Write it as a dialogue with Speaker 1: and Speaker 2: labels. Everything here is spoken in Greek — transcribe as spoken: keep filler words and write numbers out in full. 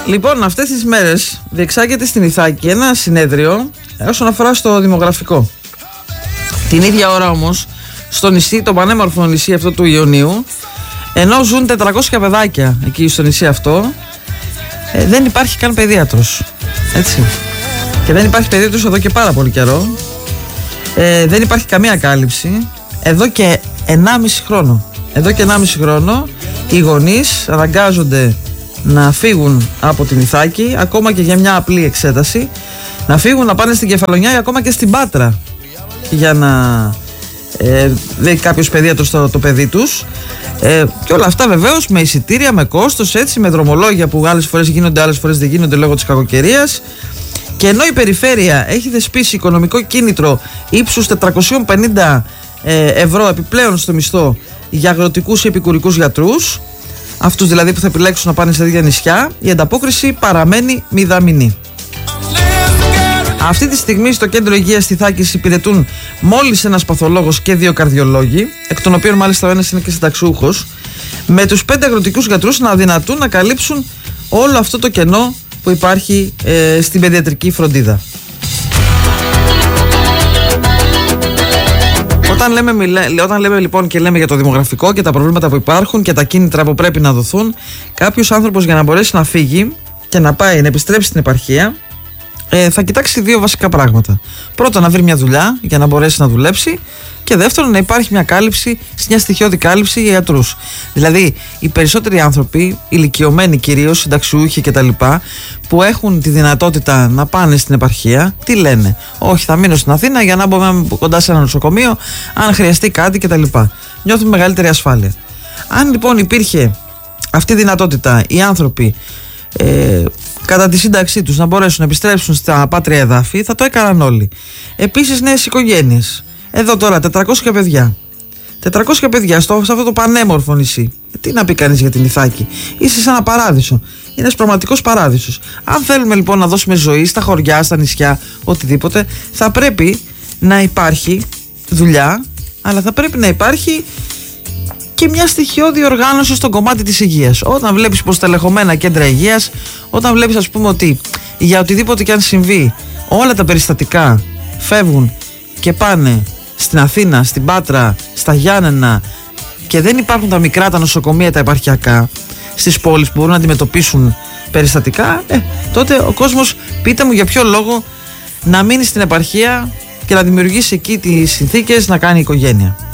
Speaker 1: Λοιπόν, αυτές τις μέρες διεξάγεται στην Ιθάκη ένα συνέδριο όσον αφορά στο δημογραφικό. Την ίδια ώρα όμως, στο νησί, το πανέμορφο νησί αυτό του Ιωνίου, ενώ ζουν τετρακόσια παιδάκια εκεί στο νησί αυτό, ε, δεν υπάρχει καν παιδίατρος. Έτσι. Και δεν υπάρχει παιδίατρος εδώ και πάρα πολύ καιρό. Ε, δεν υπάρχει καμία κάλυψη εδώ και ενάμιση χρόνο. Εδώ και ενάμιση χρόνο οι γονείς αναγκάζονται να φύγουν από την Ιθάκη, ακόμα και για μια απλή εξέταση, να φύγουν να πάνε στην Κεφαλονιά ή ακόμα και στην Πάτρα για να ε, δει κάποιος παιδίατρος το, το παιδί τους, ε, και όλα αυτά βεβαίως με εισιτήρια, με κόστος, έτσι, με δρομολόγια που άλλες φορές γίνονται, άλλες φορές δεν γίνονται λόγω της κακοκαιρίας. Και ενώ η περιφέρεια έχει δεσπίσει οικονομικό κίνητρο ύψους τετρακόσια πενήντα ε, ευρώ επιπλέον στο μισθό για αγροτικούς ή επικουρικούς γιατρούς, αυτούς δηλαδή που θα επιλέξουν να πάνε σε τέτοια νησιά, η ανταπόκριση παραμένει μηδαμινή. Αυτή τη στιγμή στο κέντρο υγείας στη Ιθάκη υπηρετούν μόλις ένας παθολόγος και δύο καρδιολόγοι, εκ των οποίων μάλιστα ο ένας είναι και συνταξιούχος, με τους πέντε αγροτικούς γιατρούς να αδυνατούν να καλύψουν όλο αυτό το κενό που υπάρχει ε, στην παιδιατρική φροντίδα. Όταν λέμε, όταν λέμε λοιπόν και λέμε για το δημογραφικό και τα προβλήματα που υπάρχουν και τα κίνητρα που πρέπει να δοθούν, κάποιος άνθρωπος για να μπορέσει να φύγει και να πάει να επιστρέψει στην επαρχία, ε, θα κοιτάξει δύο βασικά πράγματα. Πρώτον, να βρει μια δουλειά για να μπορέσει να δουλέψει, και δεύτερον, να υπάρχει μια κάλυψη, μια στοιχειώδη κάλυψη για ιατρούς. Δηλαδή, οι περισσότεροι άνθρωποι, ηλικιωμένοι κυρίως, συνταξιούχοι κτλ., που έχουν τη δυνατότητα να πάνε στην επαρχία, τι λένε? Όχι, θα μείνω στην Αθήνα για να μπω κοντά σε ένα νοσοκομείο, αν χρειαστεί κάτι κτλ. Νιώθουν μεγαλύτερη ασφάλεια. Αν λοιπόν υπήρχε αυτή η δυνατότητα, οι άνθρωποι ε, κατά τη σύνταξή τους να μπορέσουν να επιστρέψουν στα πάτρια εδάφη, θα το έκαναν όλοι. Επίσης, νέες οικογένειες. Εδώ τώρα τετρακόσια παιδιά. τετρακόσια παιδιά στο, σε αυτό το πανέμορφο νησί. Τι να πει κανείς για την Ιθάκη? Είσαι σε ένα παράδεισο. Είναι ένας πραγματικός παράδεισος. Αν θέλουμε λοιπόν να δώσουμε ζωή στα χωριά, στα νησιά, οτιδήποτε, θα πρέπει να υπάρχει δουλειά, αλλά θα πρέπει να υπάρχει και μια στοιχειώδη οργάνωση στον κομμάτι της υγείας. Όταν βλέπεις υποστελεχωμένα κέντρα υγείας, όταν βλέπεις, ας πούμε, ότι για οτιδήποτε και αν συμβεί, όλα τα περιστατικά φεύγουν και πάνε στην Αθήνα, στην Πάτρα, στα Γιάννενα, και δεν υπάρχουν τα μικρά, τα νοσοκομεία, τα επαρχιακά στις πόλεις που μπορούν να αντιμετωπίσουν περιστατικά, ε, τότε ο κόσμος, πείτε μου για ποιο λόγο να μείνει στην επαρχία και να δημιουργήσει εκεί τις συνθήκες να κάνει οικογένεια.